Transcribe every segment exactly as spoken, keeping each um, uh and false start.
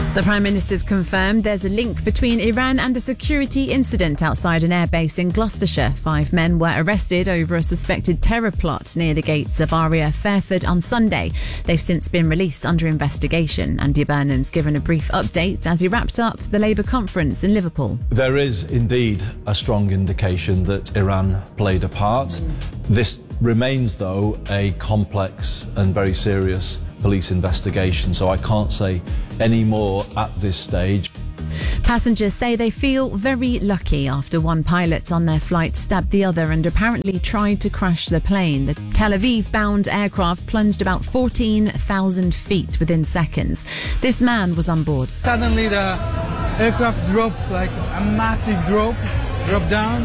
The Prime Minister's confirmed there's a link between Iran and a security incident outside an airbase in Gloucestershire. Five men were arrested over a suspected terror plot near the gates of Aria Fairford on Sunday. They've since been released under investigation. Andy Burnham's given a brief update as he wrapped up the Labour conference in Liverpool. There is indeed a strong indication that Iran played a part. This remains, though, a complex and very serious police investigation, so I can't say any more at this stage. Passengers say they feel very lucky after one pilot on their flight stabbed the other and apparently tried to crash the plane. The Tel Aviv-bound aircraft plunged about fourteen thousand feet within seconds. This man was on board. Suddenly the aircraft dropped like a massive drop, dropped down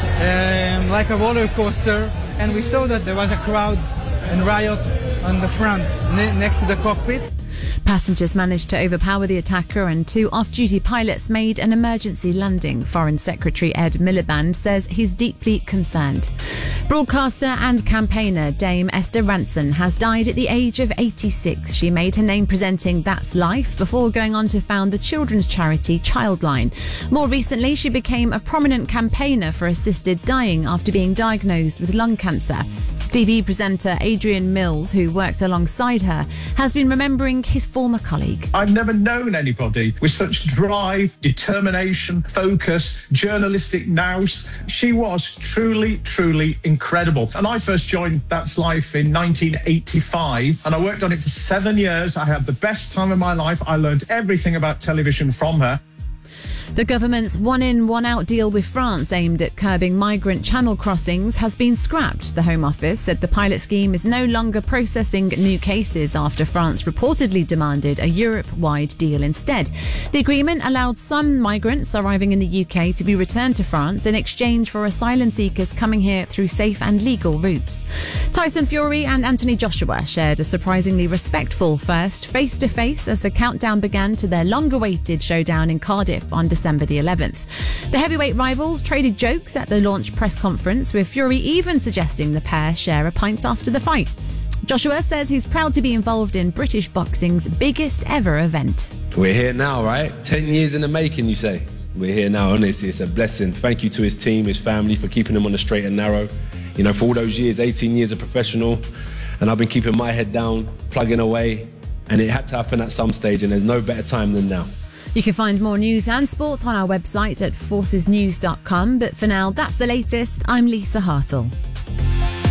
um, like a roller coaster, and we saw that there was a crowd and riot on the front ne- next to the cockpit. Passengers managed to overpower the attacker and two off-duty pilots made an emergency landing. Foreign Secretary Ed Miliband says he's deeply concerned. Broadcaster and campaigner Dame Esther Rantzen has died at the age of eighty-six. She made her name presenting That's Life before going on to found the children's charity Childline. More recently, she became a prominent campaigner for assisted dying after being diagnosed with lung cancer. T V presenter Adrian Mills, who worked alongside her, has been remembering his former colleague. I've never known anybody with such drive, determination, focus, journalistic nous. She was truly, truly incredible. And I first joined That's Life in nineteen eighty-five, and I worked on it for seven years. I had the best time of my life. I learned everything about television from her. The government's one-in, one-out deal with France aimed at curbing migrant channel crossings has been scrapped. The Home Office said the pilot scheme is no longer processing new cases after France reportedly demanded a Europe-wide deal instead. The agreement allowed some migrants arriving in the U K to be returned to France in exchange for asylum seekers coming here through safe and legal routes. Tyson Fury and Anthony Joshua shared a surprisingly respectful first face-to-face as the countdown began to their long-awaited showdown in Cardiff on December the eleventh. The heavyweight rivals traded jokes at the launch press conference, with Fury even suggesting the pair share a pint after the fight. Joshua says he's proud to be involved in British boxing's biggest ever event. We're here now, right? Ten years in the making, you say? We're here now, honestly, it's a blessing. Thank you to his team, his family, for keeping him on the straight and narrow. You know, for all those years, eighteen years of professional, and I've been keeping my head down, plugging away, and it had to happen at some stage, and there's no better time than now. You can find more news and sport on our website at forces news dot com. But for now, that's the latest. I'm Lisa Hartle.